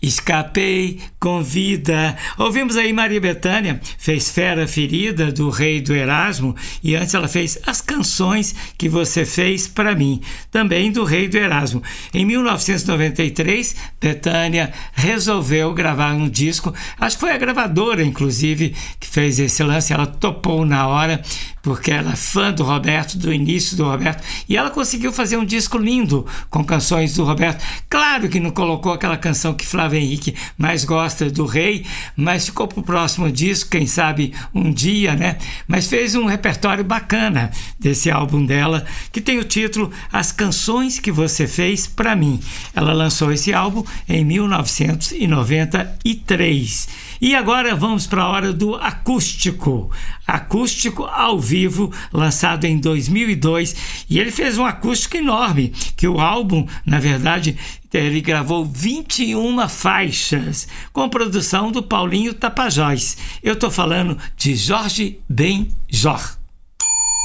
Escapei com vida. Ouvimos aí Maria Bethânia, fez Fera Ferida, do Rei do Erasmo, e antes ela fez As Canções que Você Fez Pra Mim, também do Rei do Erasmo. Em 1993, Bethânia resolveu gravar um disco, acho que foi a gravadora, inclusive, que fez esse lance, ela topou na hora, porque ela é fã do Roberto, do início do Roberto, e ela conseguiu fazer um disco lindo com canções do Roberto. Claro que não colocou aquela canção que Flávio Henrique mais gosta, do Rei, mas ficou pro próximo disco, quem sabe um dia, né? Mas fez um repertório bacana desse álbum dela, que tem o título As Canções que Você Fez Pra Mim. Ela lançou esse álbum em 1993. E agora vamos para a hora do acústico. Acústico ao vivo, lançado em 2002. E ele fez um acústico enorme, que o álbum, na verdade, ele gravou 21 faixas, com produção do Paulinho Tapajós. Eu estou falando de Jorge Benjor.